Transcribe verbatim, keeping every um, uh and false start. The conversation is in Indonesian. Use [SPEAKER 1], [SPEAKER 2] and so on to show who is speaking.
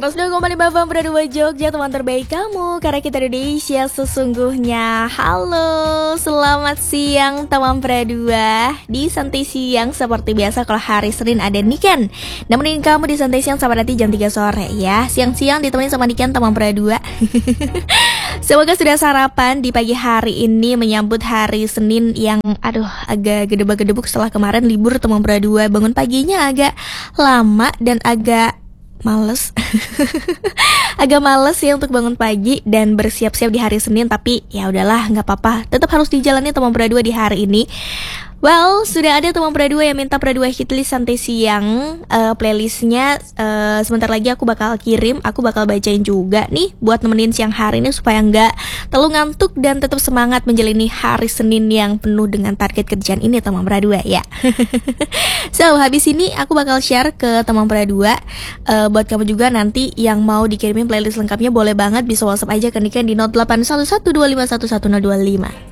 [SPEAKER 1] seratus dua koma lima F M Pradua Jogja, teman terbaik kamu, karena kita Indonesia sesungguhnya. Halo, selamat siang teman Pradua. Di Santai Siang seperti biasa kalau hari Senin ada Niken nemenin kamu di Santai Siang sampai nanti jam tiga sore ya. Siang-siang ditemenin sama Niken teman Pradua. Semoga sudah sarapan di pagi hari ini menyambut hari Senin yang aduh agak gedebak-gedebuk setelah kemarin libur teman Pradua. Bangun paginya agak lama dan agak males agak males ya untuk bangun pagi dan bersiap-siap di hari Senin. Tapi ya udahlah, nggak apa-apa, tetap harus dijalani teman Pradua di hari ini. Well, sudah ada teman Pradua yang minta Pradua hitlist Santai Siang, uh, playlistnya uh, sebentar lagi aku bakal kirim, aku bakal bacain juga nih buat nemenin siang hari ini supaya nggak terlalu ngantuk dan tetap semangat menjalani hari Senin yang penuh dengan target kerjaan ini teman Pradua ya. So, habis ini aku bakal share ke teman Pradua, uh, buat kamu juga nanti yang mau dikirimin playlist lengkapnya boleh banget bisa WhatsApp aja ke Niken di nol delapan satu satu dua lima satu satu nol dua lima.